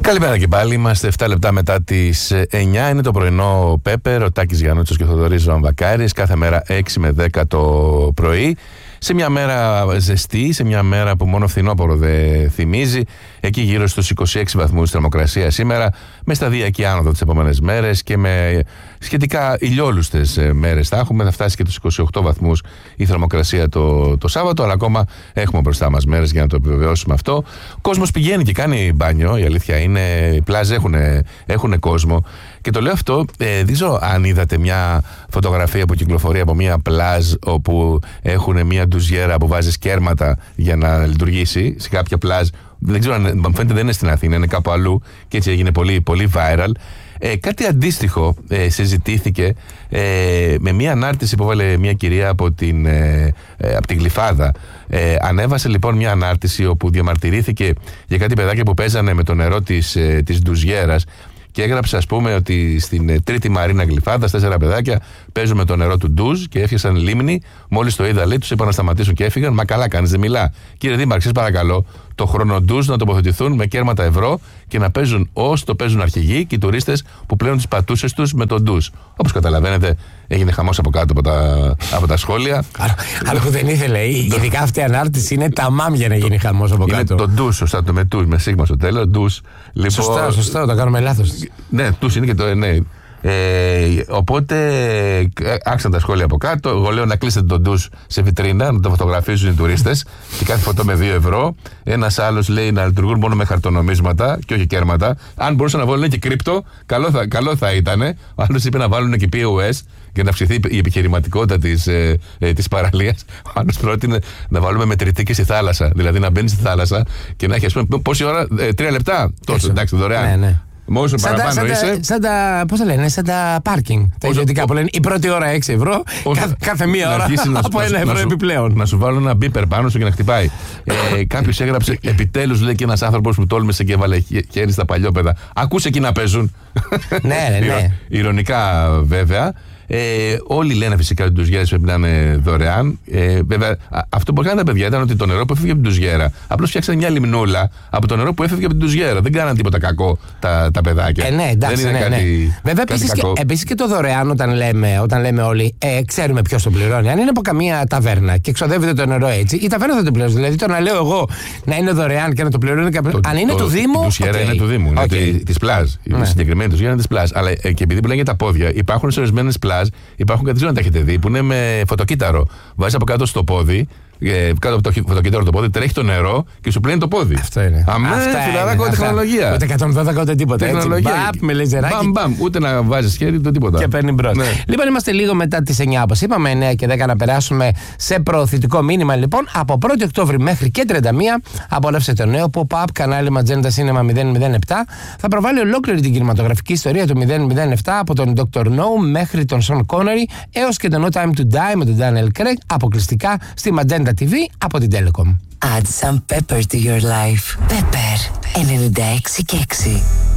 Καλημέρα και πάλι. Είμαστε 7 λεπτά μετά τις 9. Είναι το πρωινό Πέπερ. Ο Τάκης Γιαννούτσος και ο Θοδωρής Βαμβακάρης. Κάθε μέρα 6 με 10 το πρωί. Σε μια μέρα ζεστή, σε μια μέρα που μόνο φθινόπωρο δεν θυμίζει. Εκεί γύρω στους 26 βαθμούς θερμοκρασία σήμερα. Με σταδιακή άνοδο τις επόμενες μέρες και με σχετικά ηλιόλουστες μέρες θα έχουμε. Θα φτάσει και τους 28 βαθμούς η θερμοκρασία το Σάββατο. Αλλά ακόμα έχουμε μπροστά μας μέρες για να το επιβεβαιώσουμε αυτό. Ο κόσμος πηγαίνει και κάνει μπάνιο. Η αλήθεια είναι, οι πλάζ έχουν κόσμο. Και το λέω αυτό, δεν ξέρω αν είδατε μια φωτογραφία που κυκλοφορεί από μια πλάζ όπου έχουν μια ντουζιέρα που βάζει κέρματα για να λειτουργήσει σε κάποια πλάζ. Δεν ξέρω αν φαίνεται δεν είναι στην Αθήνα, είναι κάπου αλλού και έτσι έγινε πολύ, πολύ viral. Κάτι αντίστοιχο συζητήθηκε με μια ανάρτηση που έβαλε μια κυρία από την Γλυφάδα. Ανέβασε λοιπόν μια ανάρτηση όπου διαμαρτυρήθηκε για κάτι παιδάκια που παίζανε με το νερό της ντουζιέρας. Και έγραψε, ας πούμε, ότι στην Τρίτη Μαρίνα Γλυφάδας 4 παιδάκια παίζουν με το νερό του ντουζ και έφτιαξαν λίμνη. Μόλις το είδα, λέει, τους είπαν να σταματήσουν και έφυγαν. Μα καλά κάνεις, δεν μιλά. Κύριε Δήμαρχε, σας παρακαλώ, το χρόνο ντουζ να τοποθετηθούν με κέρματα ευρώ και να παίζουν όσο το παίζουν αρχηγοί και οι τουρίστες που πλένουν τις πατούσες τους με τον ντουζ. Όπως καταλαβαίνετε, έγινε χαμός από κάτω από τα σχόλια. Αλλά που δεν ήθελε, ειδικά αυτή η ανάρτηση είναι ταμάμ για να γίνει χαμός από κάτω. Είναι το ντουζ, σωστά, το με σίγμα στο τέλος. Λοιπόν, σωστά, το κάνουμε λάθος. Ναι, ντουζ είναι και το ναι. Οπότε άρχισαν τα σχόλια από κάτω. Εγώ λέω να κλείσετε τον ντουζ σε βιτρίνα, να το φωτογραφίζουν οι τουρίστες και κάθε φωτό με 2 ευρώ. Ένας άλλος λέει να λειτουργούν μόνο με χαρτονομίσματα και όχι κέρματα. Αν μπορούσαν να βάλουν και κρύπτο, καλό θα ήταν. Ο άλλος είπε να βάλουν και POS για να αυξηθεί η επιχειρηματικότητα της παραλίας. Ο άλλος πρότεινε να βάλουμε μετρητή και στη θάλασσα. Δηλαδή να μπαίνει στη θάλασσα και να έχει, ας πούμε, πόση ώρα, 3 λεπτά. Τόσο, εντάξει, δωρεάν. Ναι. Όσο παραπάνω είσαι. Πώς θα λένε, σαν τα πάρκινγκ. Τα ιδιωτικά που λένε η πρώτη ώρα 6 ευρώ, κάθε μία ώρα από 1 ευρώ επιπλέον. Να σου βάλουν ένα μπίπερ πάνω σου και να χτυπάει. Κάποιος έγραψε, επιτέλους, λέει, και ένας άνθρωπος που τόλμησε και έβαλε χέρι στα παλιόπαιδα. Ακούσε εκεί να παίζουν. Ναι. Ηρωνικά βέβαια. Όλοι λένε φυσικά ότι οι ντουζιέρες πρέπει να είναι δωρεάν. Βέβαια, αυτό που έκαναν τα παιδιά ήταν ότι το νερό που έφυγε από την ντουζιέρα, απλώς φτιάξαν μια λιμνούλα από το νερό που έφυγε από την ντουζιέρα. Δεν κάναν τίποτα κακό τα παιδάκια. Ναι, εντάξει. Δεν είναι κάτι. Βέβαια, επίσης και το δωρεάν, όταν λέμε όλοι, ξέρουμε ποιος το πληρώνει. Αν είναι από καμία ταβέρνα και εξοδεύεται το νερό έτσι, η ταβέρνα θα το πληρώσει. Δηλαδή, το να λέω εγώ να είναι δωρεάν και να το πληρώνει κάποιος. Αν είναι του Δήμου. Η ντουζιέρα είναι του Δήμου. Τη πλάζ. Η συγκεκριμένη ντουζιέρα είναι τη πλάζ. Αλλά και επειδή που για τα πόδια, υπάρχουν σε ορισμένες πλάζ. Υπάρχουν κάτι, δεν ξέρω αν τα έχετε δει, που είναι με φωτοκύτταρο. Βάζεις από κάτω στο πόδι, κάτω από το φωτοκύτταρο το πόδι, τρέχει το νερό και σου πλένει το πόδι. Αυτό είναι. Φιλαράκο, τεχνολογία. Ούτε 112 ούτε τίποτα. Τεχνολογία. Με λεζεράκι. Μπαμ, ούτε να βάζεις χέρι, ούτε τίποτα. Και παίρνει μπρος. Ναι. Λοιπόν, είμαστε λίγο μετά τις 9, όπως είπαμε, 9 και 10 να περάσουμε σε προωθητικό μήνυμα. Λοιπόν, από 1η Οκτώβρη μέχρι και 31, απολαύστε το νέο pop-up κανάλι Magenta Cinema 007. Θα προβάλλει ολόκληρη την κινηματογραφική ιστορία του 007 από τον Dr. No μέχρι τον Sean Connery έως και το No Time to Die με τον Daniel Craig αποκλειστικά στη Magenta TV από την Telecom. Add some pepper to your life. Pepper 96 και 6.